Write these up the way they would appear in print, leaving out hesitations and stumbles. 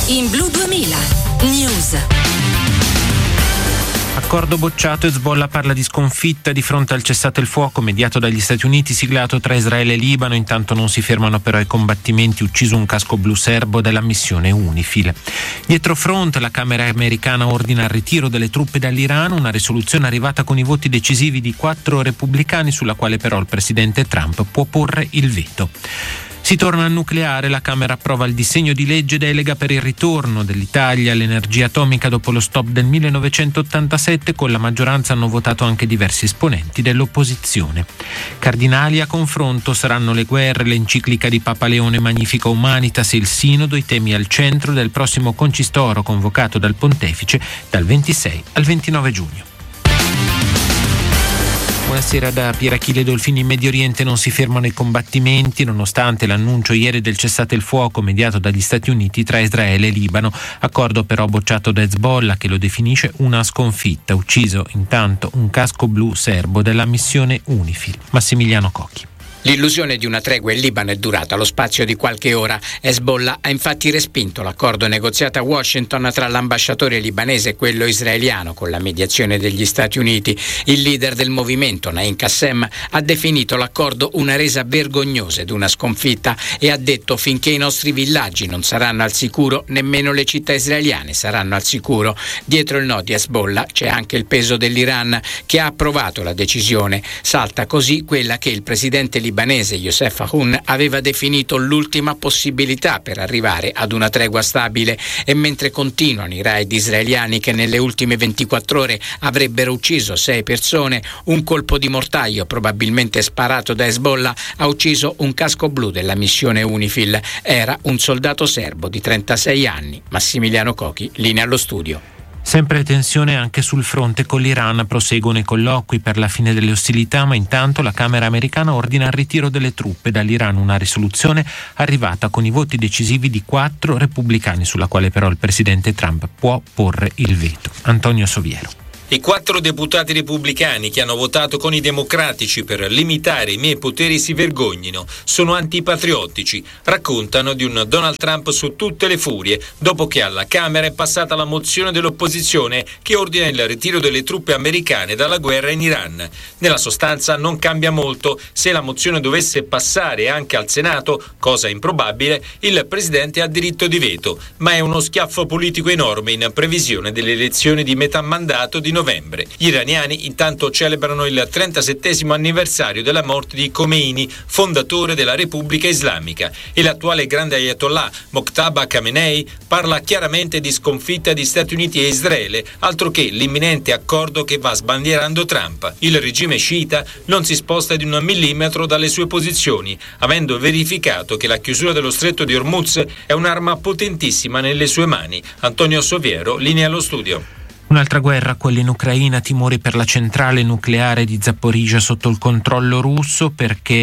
In Blu 2000 News. Accordo bocciato, Hezbollah parla di sconfitta di fronte al cessate il fuoco mediato dagli Stati Uniti siglato tra Israele e Libano. Intanto non si fermano però i combattimenti, ucciso un casco blu serbo della missione UNIFIL. Dietro fronte la Camera americana ordina il ritiro delle truppe dall'Iran, una risoluzione arrivata con i voti decisivi di 4 repubblicani sulla quale però il presidente Trump può porre il veto. Si torna al nucleare, la Camera approva il disegno di legge delega per il ritorno dell'Italia all'energia atomica dopo lo stop del 1987, con la maggioranza hanno votato anche diversi esponenti dell'opposizione. Cardinali a confronto saranno le guerre, l'enciclica di Papa Leone Magnifica Humanitas e il Sinodo, i temi al centro del prossimo concistoro convocato dal Pontefice dal 26 al 29 giugno. Buonasera da Pierachille Dolfini. In Medio Oriente non si fermano i combattimenti nonostante l'annuncio ieri del cessate il fuoco mediato dagli Stati Uniti tra Israele e Libano, accordo però bocciato da Hezbollah che lo definisce una sconfitta, ucciso intanto un casco blu serbo della missione UNIFIL. Massimiliano Cocchi. L'illusione di una tregua in Libano è durata lo spazio di qualche ora. Hezbollah ha infatti respinto l'accordo negoziato a Washington tra l'ambasciatore libanese e quello israeliano con la mediazione degli Stati Uniti. Il leader del movimento, Naim Qassem, ha definito l'accordo una resa vergognosa ed una sconfitta e ha detto: finché i nostri villaggi non saranno al sicuro, nemmeno le città israeliane saranno al sicuro. Dietro il no di Hezbollah c'è anche il peso dell'Iran, che ha approvato la decisione. Salta così quella che il presidente libanese Youssef Aoun aveva definito l'ultima possibilità per arrivare ad una tregua stabile, e mentre continuano i raid israeliani che nelle ultime 24 ore avrebbero ucciso 6 persone, un colpo di mortaio probabilmente sparato da Hezbollah ha ucciso un casco blu della missione UNIFIL. Era un soldato serbo di 36 anni. Massimiliano Cocchi, linea allo studio. Sempre tensione anche sul fronte con l'Iran, proseguono i colloqui per la fine delle ostilità, ma intanto la Camera americana ordina il ritiro delle truppe dall'Iran, una risoluzione arrivata con i voti decisivi di 4 repubblicani sulla quale però il presidente Trump può porre il veto. Antonio Soviero. I 4 deputati repubblicani che hanno votato con i democratici per limitare i miei poteri si vergognino, sono antipatriottici, raccontano di un Donald Trump su tutte le furie, dopo che alla Camera è passata la mozione dell'opposizione che ordina il ritiro delle truppe americane dalla guerra in Iran. Nella sostanza non cambia molto, se la mozione dovesse passare anche al Senato, cosa improbabile, il presidente ha diritto di veto, ma è uno schiaffo politico enorme in previsione delle elezioni di metà mandato di novembre. Gli iraniani intanto celebrano il 37° anniversario della morte di Khomeini, fondatore della Repubblica Islamica, e l'attuale grande ayatollah Mojtaba Khamenei parla chiaramente di sconfitta di Stati Uniti e Israele, altro che l'imminente accordo che va sbandierando Trump. Il regime sciita non si sposta di 1 millimetro dalle sue posizioni, avendo verificato che la chiusura dello stretto di Hormuz è un'arma potentissima nelle sue mani. Antonio Soviero, linea allo studio. Un'altra guerra, quella in Ucraina, timori per la centrale nucleare di Zaporizhzhia sotto il controllo russo perché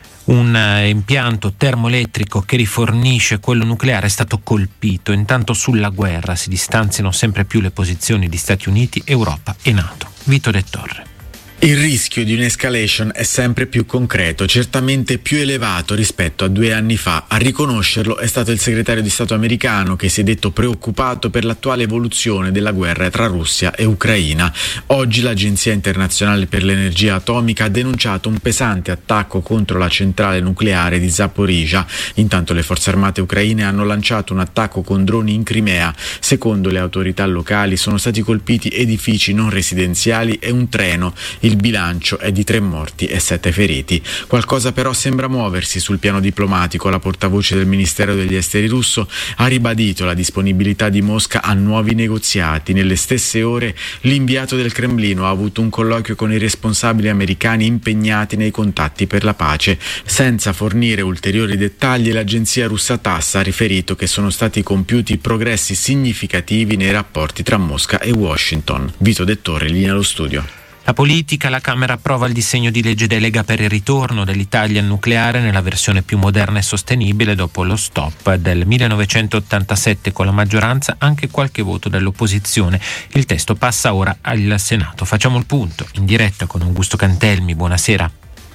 un impianto termoelettrico che rifornisce quello nucleare è stato colpito. Intanto sulla guerra si distanziano sempre più le posizioni di Stati Uniti, Europa e NATO. Vito De Torre. Il rischio di un'escalation è sempre più concreto, certamente più elevato rispetto a 2 anni fa. A riconoscerlo è stato il segretario di Stato americano, che si è detto preoccupato per l'attuale evoluzione della guerra tra Russia e Ucraina. Oggi l'Agenzia Internazionale per l'Energia Atomica ha denunciato un pesante attacco contro la centrale nucleare di Zaporizhzhia. Intanto le forze armate ucraine hanno lanciato un attacco con droni in Crimea. Secondo le autorità locali sono stati colpiti edifici non residenziali e un treno. Il bilancio è di 3 morti e 7 feriti. Qualcosa però sembra muoversi sul piano diplomatico. La portavoce del Ministero degli Esteri russo ha ribadito la disponibilità di Mosca a nuovi negoziati. Nelle stesse ore l'inviato del Cremlino ha avuto un colloquio con i responsabili americani impegnati nei contatti per la pace. Senza fornire ulteriori dettagli, l'agenzia russa TASS ha riferito che sono stati compiuti progressi significativi nei rapporti tra Mosca e Washington. Vito De Torre, linea allo studio. La politica, la Camera approva il disegno di legge delega per il ritorno dell'Italia al nucleare nella versione più moderna e sostenibile dopo lo stop del 1987 con la maggioranza, anche qualche voto dell'opposizione. Il testo passa ora al Senato. Facciamo il punto in diretta con Augusto Cantelmi. Buonasera.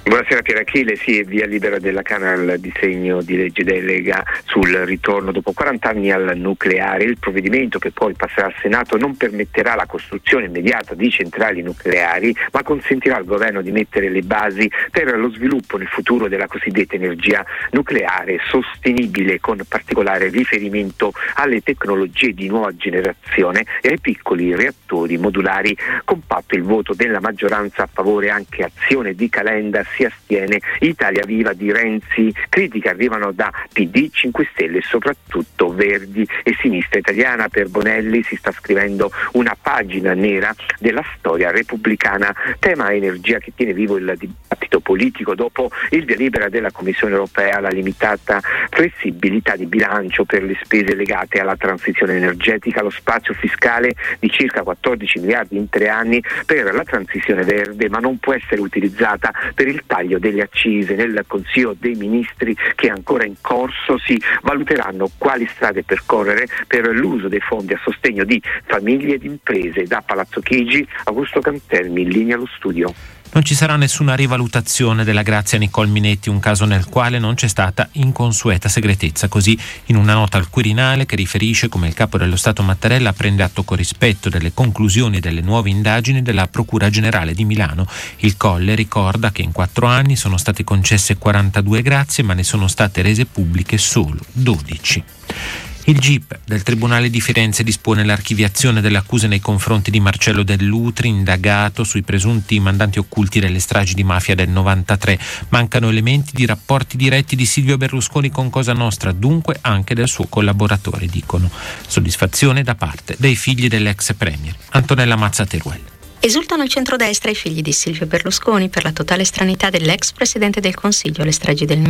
Buonasera Pier Achille, sì, via libera della Camera al disegno di legge delega sul ritorno dopo 40 anni al nucleare. Il provvedimento, che poi passerà al Senato, non permetterà la costruzione immediata di centrali nucleari, ma consentirà al governo di mettere le basi per lo sviluppo nel futuro della cosiddetta energia nucleare sostenibile, con particolare riferimento alle tecnologie di nuova generazione e ai piccoli reattori modulari compatti. Il voto della maggioranza a favore, anche Azione di Calenda si astiene. Italia Viva di Renzi, critiche arrivano da PD, 5 Stelle e soprattutto Verdi e Sinistra Italiana. Per Bonelli si sta scrivendo una pagina nera della storia repubblicana. Tema energia che tiene vivo il dibattito politico dopo il via libera della Commissione europea alla limitata flessibilità di bilancio per le spese legate alla transizione energetica, lo spazio fiscale di circa 14 miliardi in 3 anni per la transizione verde, ma non può essere utilizzata per il taglio delle accise. Nel Consiglio dei Ministri, che è ancora in corso, si valuteranno quali strade percorrere per l'uso dei fondi a sostegno di famiglie ed imprese. Da Palazzo Chigi, Augusto Cantelmi, in linea allo studio. Non ci sarà nessuna rivalutazione della Grazia Nicole Minetti, un caso nel quale non c'è stata inconsueta segretezza. Così, in una nota al Quirinale che riferisce come il capo dello Stato Mattarella prende atto con rispetto delle conclusioni delle nuove indagini della Procura Generale di Milano. Il Colle ricorda che in 4 anni sono state concesse 42 grazie, ma ne sono state rese pubbliche solo 12. Il GIP del Tribunale di Firenze dispone l'archiviazione delle accuse nei confronti di Marcello Dell'Utri, indagato sui presunti mandanti occulti delle stragi di mafia del 93. Mancano elementi di rapporti diretti di Silvio Berlusconi con Cosa Nostra, dunque anche del suo collaboratore, dicono. Soddisfazione da parte dei figli dell'ex premier. Antonella Mazza-Teruel. Esultano il centrodestra i figli di Silvio Berlusconi per la totale stranità dell'ex presidente del Consiglio alle stragi del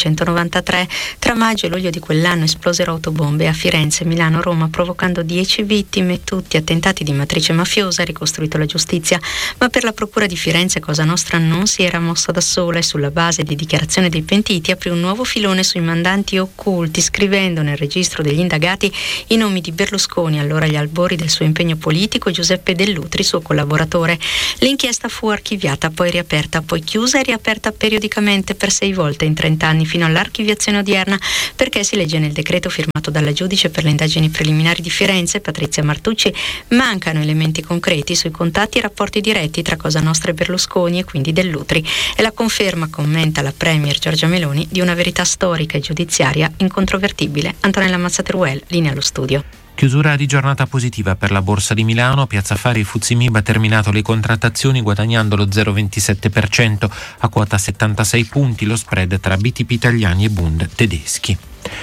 1993. Tra maggio e luglio di quell'anno esplosero autobombe a Firenze, Milano, Roma, provocando 10 vittime, tutti attentati di matrice mafiosa, ha ricostruito la giustizia. Ma per la Procura di Firenze Cosa Nostra non si era mossa da sola e sulla base di dichiarazione dei pentiti aprì un nuovo filone sui mandanti occulti, scrivendo nel registro degli indagati i nomi di Berlusconi, allora agli albori del suo impegno politico, e Giuseppe Dell'Utri, suo collaboratore. L'inchiesta fu archiviata, poi riaperta, poi chiusa e riaperta periodicamente per 6 volte in 30 anni fino all'archiviazione odierna, perché si legge nel decreto firmato dalla giudice per le indagini preliminari di Firenze, Patrizia Martucci, mancano elementi concreti sui contatti e rapporti diretti tra Cosa Nostra e Berlusconi e quindi Dell'Utri. E la conferma, commenta la premier Giorgia Meloni, di una verità storica e giudiziaria incontrovertibile. Antonella Mazza-Teruel, linea allo studio. Chiusura di giornata positiva per la Borsa di Milano. Piazza Affari e FTSE MIB ha terminato le contrattazioni guadagnando lo 0,27% a quota 76 punti, lo spread tra BTP italiani e Bund tedeschi.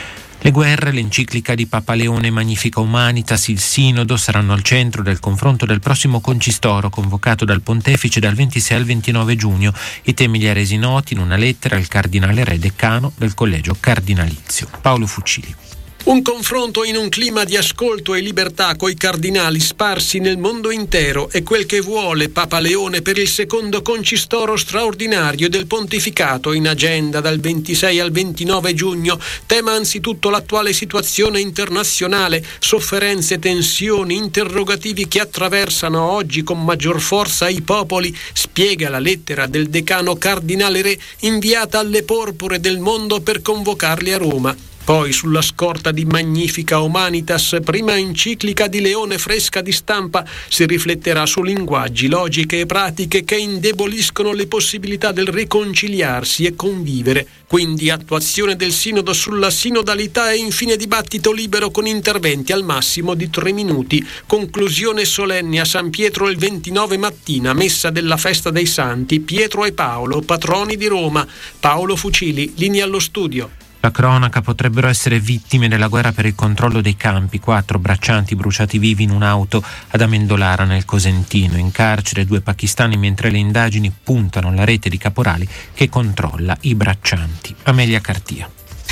Le guerre, l'enciclica di Papa Leone Magnifica Humanitas, il Sinodo saranno al centro del confronto del prossimo concistoro convocato dal Pontefice dal 26 al 29 giugno. I temi li ha resi noti in una lettera il cardinale re decano del collegio cardinalizio. Paolo Fucili. Un confronto in un clima di ascolto e libertà coi cardinali sparsi nel mondo intero è quel che vuole Papa Leone per il secondo concistoro straordinario del pontificato in agenda dal 26 al 29 giugno. Tema anzitutto l'attuale situazione internazionale, sofferenze, tensioni, interrogativi che attraversano oggi con maggior forza i popoli, spiega la lettera del decano cardinale re inviata alle porpore del mondo per convocarli a Roma. Poi, sulla scorta di Magnifica Humanitas, prima enciclica di Leone fresca di stampa, si rifletterà su linguaggi, logiche e pratiche che indeboliscono le possibilità del riconciliarsi e convivere. Quindi attuazione del sinodo sulla sinodalità e infine dibattito libero con interventi al massimo di 3 minuti. Conclusione solenne a San Pietro il 29 mattina, messa della festa dei santi Pietro e Paolo, patroni di Roma. Paolo Fucili, linea allo studio. La cronaca: potrebbero essere vittime della guerra per il controllo dei campi. 4 braccianti bruciati vivi in un'auto ad Amendolara nel Cosentino. In carcere 2 pakistani mentre le indagini puntano alla rete di caporali che controlla i braccianti. Amelia Cartia.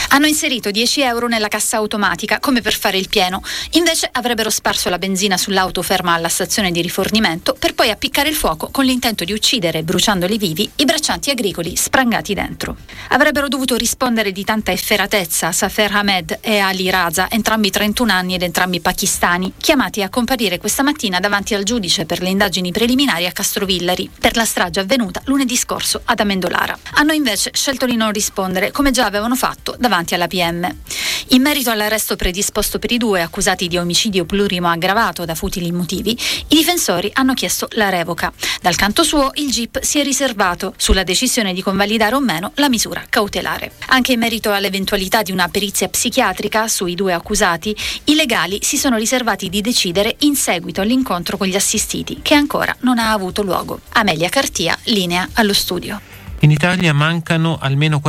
Hanno inserito 10 euro nella cassa automatica come per fare il pieno, invece avrebbero sparso la benzina sull'auto ferma alla stazione di rifornimento per poi appiccare il fuoco con l'intento di uccidere, bruciandoli vivi, i braccianti agricoli sprangati dentro. Avrebbero dovuto rispondere di tanta efferatezza Safer Ahmed e Ali Raza, entrambi 31 anni ed entrambi pakistani, chiamati a comparire questa mattina davanti al giudice per le indagini preliminari a Castrovillari per la strage avvenuta lunedì scorso ad Amendolara. Hanno invece scelto di non rispondere, come già avevano fatto davanti alla PM. In merito all'arresto predisposto per i due accusati di omicidio plurimo aggravato da futili motivi, i difensori hanno chiesto la revoca. Dal canto suo, il GIP si è riservato sulla decisione di convalidare o meno la misura cautelare. Anche in merito all'eventualità di una perizia psichiatrica sui due accusati, i legali si sono riservati di decidere in seguito all'incontro con gli assistiti, che ancora non ha avuto luogo. Amelia Cartia, linea allo studio. In Italia mancano almeno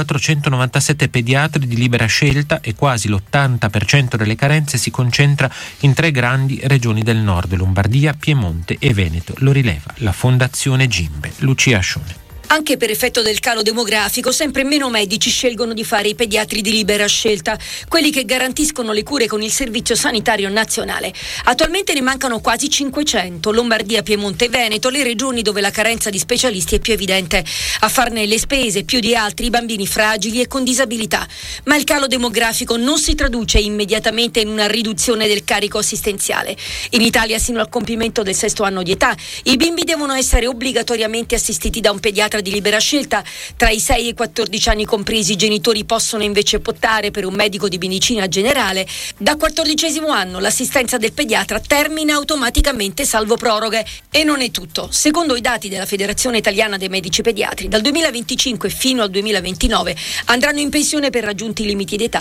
497 pediatri di libera scelta e quasi l'80% delle carenze si concentra in 3 grandi regioni del nord, Lombardia, Piemonte e Veneto. Lo rileva la Fondazione Gimbe. Lucia Ascione. Anche per effetto del calo demografico, sempre meno medici scelgono di fare i pediatri di libera scelta, quelli che garantiscono le cure con il Servizio Sanitario Nazionale. Attualmente ne mancano quasi 500, Lombardia, Piemonte e Veneto, le regioni dove la carenza di specialisti è più evidente. A farne le spese più di altri i bambini fragili e con disabilità. Ma il calo demografico non si traduce immediatamente in una riduzione del carico assistenziale. In Italia, sino al compimento del 6° anno di età, i bimbi devono essere obbligatoriamente assistiti da un pediatra di libera scelta. Tra i 6 e i 14 anni compresi, i genitori possono invece optare per un medico di medicina generale. Da 14° anno l'assistenza del pediatra termina automaticamente salvo proroghe. E non è tutto. Secondo i dati della Federazione Italiana dei Medici Pediatri, dal 2025 fino al 2029 andranno in pensione per raggiunti limiti d'età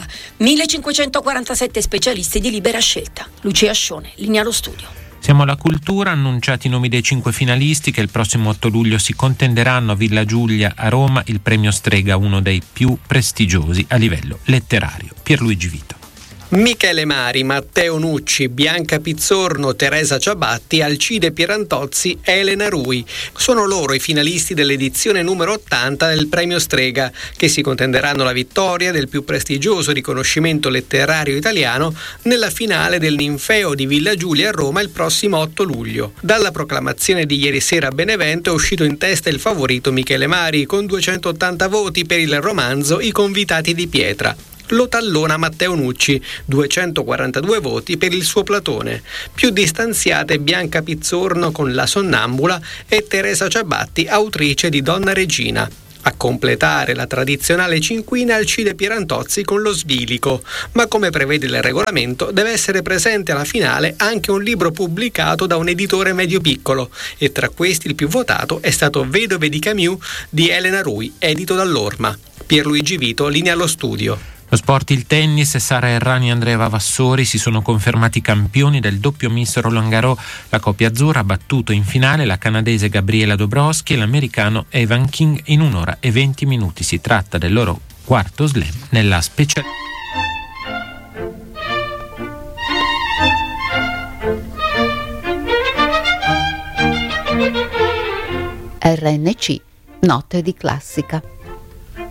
1547 specialisti di libera scelta. Lucia Ascione, linea allo studio. Siamo alla cultura, annunciati i nomi dei 5 finalisti che il prossimo 8 luglio si contenderanno a Villa Giulia a Roma il premio Strega, uno dei più prestigiosi a livello letterario. Pierluigi Vito. Michele Mari, Matteo Nucci, Bianca Pizzorno, Teresa Ciabatti, Alcide Pierantozzi, Elena Rui. Sono loro i finalisti dell'edizione numero 80 del premio Strega, che si contenderanno la vittoria del più prestigioso riconoscimento letterario italiano nella finale del Ninfeo di Villa Giulia a Roma il prossimo 8 luglio. Dalla proclamazione di ieri sera a Benevento è uscito in testa il favorito Michele Mari, con 280 voti per il romanzo I convitati di pietra. Lo tallona Matteo Nucci, 242 voti per il suo Platone. Più distanziate Bianca Pizzorno con La Sonnambula e Teresa Ciabatti, autrice di Donna Regina. A completare la tradizionale cinquina Alcide Pierantozzi con Lo Svilico, ma come prevede il regolamento deve essere presente alla finale anche un libro pubblicato da un editore medio-piccolo, e tra questi il più votato è stato Vedove di Camus di Elena Rui, edito dall'Orma. Pierluigi Vito, linea allo studio. Lo sport, il tennis, Sara Errani e Andrea Vavassori si sono confermati campioni del doppio misto Roland Garros. La coppia azzurra ha battuto in finale la canadese Gabriela Dabrowski e l'americano Evan King in 1 ora e 20 minuti. Si tratta del loro 4º slam nella specialità. RNC, notte di classica.